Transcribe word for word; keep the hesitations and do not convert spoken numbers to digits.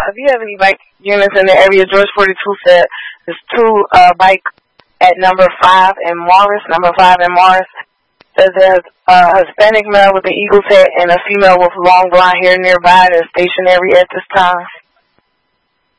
if you have any bike units in the area, George forty-two said there's two uh, bike at number five in Morris, number five in Morris. Says there's a Hispanic male with an eagle's head and a female with long blonde hair nearby. They're stationary at this time.